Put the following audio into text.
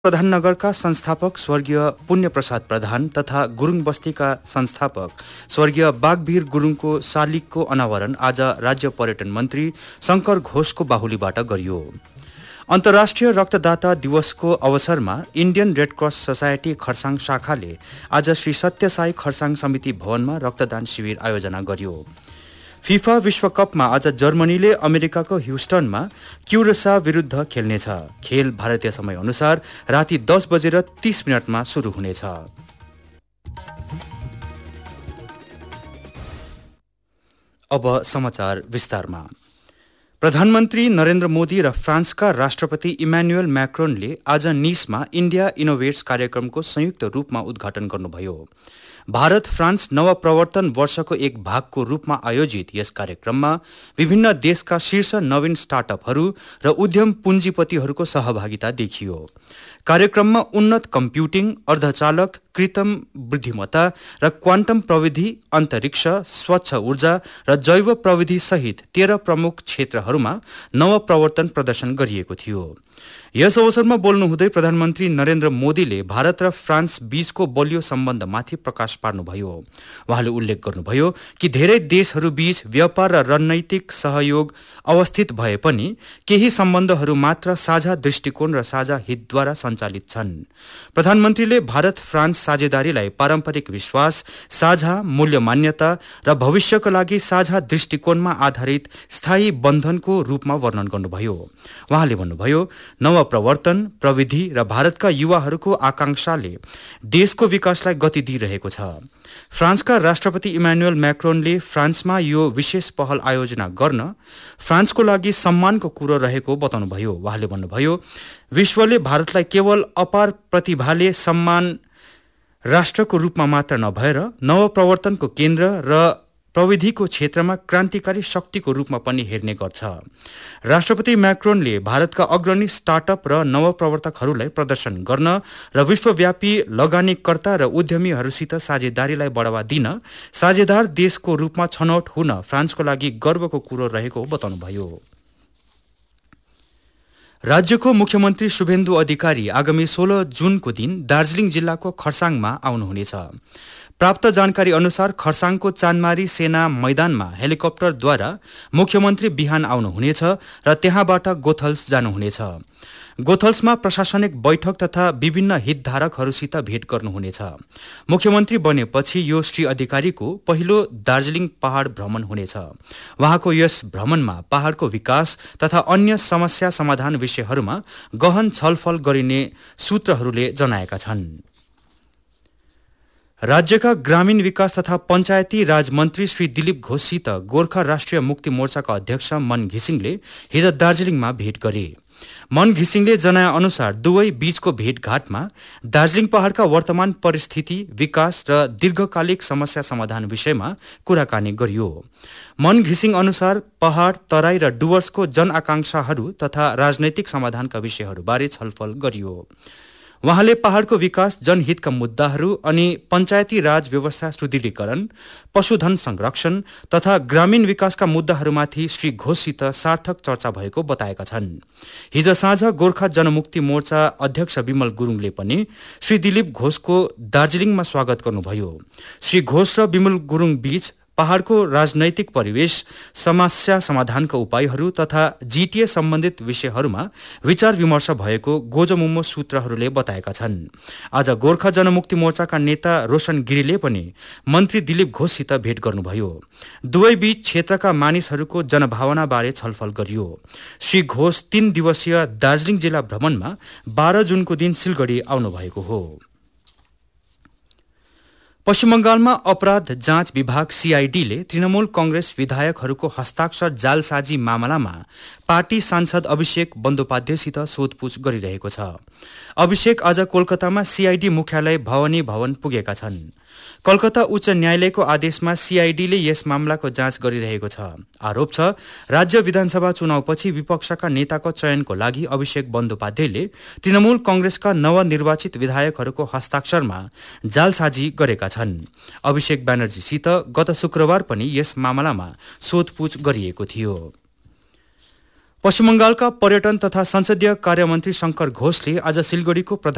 प्रधाननगरका संस्थापक स्वर्गीय पुण्यप्रसाद प्रधान तथा गुरुङ बस्तीका संस्थापक स्वर्गीय बागवीर गुरुङको शालिगको अनावरण आज राज्य पर्यटन मन्त्री शंकर घोषको बाहुलीबाट गरियो। अन्तर्राष्ट्रिय रक्तदाता दिवसको अवसरमा Indian red cross society Kurseong शाखाले आज श्री सत्य साई खरसाङ समिति भवनमा रक्तदान शिविर आयोजना गर्यो। फिफा विश्वकपमा आज जर्मनीले अमेरिकाको ह्युस्टनमा क्युरेसा विरुद्ध खेल्नेछ। खेल भारतीय समय अनुसार राति 10:30 सुरु हुनेछ। अब समाचार विस्तारमा। प्रधानमन्त्री नरेन्द्र मोदी र फ्रान्सका राष्ट्रपति इमानुएल मैक्रोनले आज निसमा इन्डिया इनोभेट्स कार्यक्रमको संयुक्त रूपमा उद्घाटन गर्नुभयो। भारत फ्रान्स नवप्रवर्तन वर्षको एक भागको रूपमा आयोजित यस कार्यक्रममा विभिन्न देशका शीर्ष नवीन स्टार्टअपहरू र उद्यम पुँजीपतिहरूको सहभागिता देखियो। कार्यक्रममा उन्नत कम्प्युटिङ, अर्धचालक, कृत्रिम बुद्धिमत्ता र क्वान्टम प्रविधि, अन्तरिक्ष, स्वच्छ ऊर्जा र जैव प्रविधि सहित 13 प्रमुख क्षेत्रहरूमा नवप्रवर्तन प्रदर्शन गरिएको थियो। यस अवसरमा बोल्नुहुँदै प्रधानमन्त्री नरेन्द्र मोदीले भारत र फ्रान्स बीचको बलियो सम्बन्धमाथि प्रकाश पार्नुभयो। उहाँले उल्लेख गर्नुभयो कि धेरै देशहरू बीच व्यापार र रणनैतिक सहयोग अवस्थित भए पनि केही सम्बन्धहरू मात्र साझा दृष्टिकोण र साझा हितद्वारा सञ्चालित छन्। प्रधानमन्त्रीले भारत फ्रान्स साझेदारीलाई पारम्परिक विश्वास, साझा मूल्य मान्यता र भविष्यका लागि साझा दृष्टिकोणमा आधारित स्थायी बन्धनको रूपमा वर्णन गर्नुभयो। उहाँले भन्नुभयो, नवप्रवर्तन, प्रविधि र भारतका युवाहरूको आकांक्षाले देशको विकासलाई गति दिइरहेको छ। फ्रान्सका राष्ट्रपति इमानुएल मैक्रोनले फ्रान्समा यो विशेष पहल आयोजना गर्न फ्रान्सको लागि सम्मानको कुरो रहेको बताउनुभयो। उहाँले भन्नुभयो, विश्वले भारतलाई केवल अपार प्रतिभाले सम्मान राष्ट्रको रूपमा मात्र नभएर नवप्रवर्तनको केन्द्र र प्रविधिको क्षेत्रमा क्रान्तिकारी शक्तिको रूपमा पनि हेर्ने गर्छ। राष्ट्रपति मैक्रोनले भारतका अग्रणी स्टार्टअप र नवप्रवर्तकहरूलाई प्रदर्शन गर्न र विश्वव्यापी लगानीकर्ता र उद्यमीहरूसित साझेदारीलाई बढावा दिन साझेदार देशको रूपमा छनौट हुन फ्रान्सको लागि गर्वको कुरो रहेको बताउनुभयो। राज्यको मुख्यमन्त्री शुभेन्दु अधिकारी आगामी 16 जुनको दिन दार्जिलिङ जिल्लाको खरसाङमा आउनुहुनेछ। प्राप्त जानकारी अनुसार खरसाङको चानमारी सेना मैदानमा हेलिकप्टरद्वारा मुख्यमन्त्री बिहान आउनुहुनेछ र त्यहाँबाट गोथल्स जानुहुनेछ। गोथल्समा प्रशासनिक बैठक तथा विभिन्न हितधारकहरूसित भेट गर्नुहुनेछ। मुख्यमन्त्री बनेपछि यो श्री अधिकारीको पहिलो दार्जिलिङ पहाड़ भ्रमण हुनेछ। उहाँको यस भ्रमणमा पहाड़को विकास तथा अन्य समस्या समाधान विषयहरूमा गहन छलफल गरिने सूत्रहरूले जनाएका छन्। राज्यका ग्रामीण विकास तथा पञ्चायती राज मन्त्री श्री दिलीप घोषसित गोर्खा राष्ट्रिय मुक्ति मोर्चाका अध्यक्ष मन घिसिङले हिज दार्जिलिङमा भेट गरे। मन घिसिङले जनाए अनुसार दुवै बीचको भेटघाटमा दार्जिलिङ पहाड़का वर्तमान परिस्थिति, विकास र दीर्घकालिक समस्या समाधान विषयमा कुराकानी गरियो। मन घिसिङ अनुसार पहाड़, तराई र डुवर्सको जनआकांक्षाहरू तथा राजनैतिक समाधानका विषयहरूबारे छलफल गरियो। उहाँले पहाड़को विकास, जनहितका मुद्दाहरू अनि पञ्चायती राज व्यवस्था सुदृढीकरण, पशुधन संरक्षण तथा ग्रामीण विकासका मुद्दाहरूमाथि श्री घोषसित सार्थक चर्चा भएको बताएका छन्। हिज साँझ गोर्खा जनमुक्ति मोर्चा अध्यक्ष विमल गुरुङले पनि श्री दिलीप घोषको दार्जिलिङमा स्वागत गर्नुभयो। श्री घोष र विमल गुरुङ बीच पहाड़को राजनैतिक परिवेश, समस्या समाधानका उपायहरू तथा जीटीए सम्बन्धित विषयहरूमा विचार विमर्श भएको गोजमुमो सूत्रहरूले बताएका छन्। आज गोर्खा जनमुक्ति मोर्चाका नेता रोशन गिरीले पनि मन्त्री दिलीप घोषसित भेट गर्नुभयो। दुवै बीच क्षेत्रका मानिसहरूको जनभावना बारे छलफल गरियो। श्री घोष 3 दिवसीय दार्जिलिङ जिल्ला भ्रमणमा 12 जुनको दिन सिलगढी आउनुभएको हो। पश्चिम बंगालमा अपराध जाँच विभाग सीआईडीले तृणमूल कंग्रेस विधायकहरूको हस्ताक्षर जालसाजी मामलामा पार्टी सांसद अभिषेक बन्दोपाध्यायसित सोधपूछ गरिरहेको छ। अभिषेक आज कोलकातामा सीआईडी मुख्यालय भवानी भवन पुगेका छन्। कलकत्ता उच्च न्यायालयको आदेशमा सीआईडीले यस मामलाको जाँच गरिरहेको छ। आरोप छ, राज्य विधानसभा चुनावपछि विपक्षका नेताको चयनको लागि अभिषेक बन्दोपाध्यायले तृणमूल कंग्रेसका नवनिर्वाचित विधायकहरूको हस्ताक्षरमा जालसाजी गरेका छन्। अभिषेक ब्यानर्जीसित गत शुक्रबार पनि यस मामलामा सोधपूछ गरिएको थियो। पश्चिम बंगालका पर्यटन तथा संसदीय कार्य मन्त्री शंकर घोषले आज सिलगढीको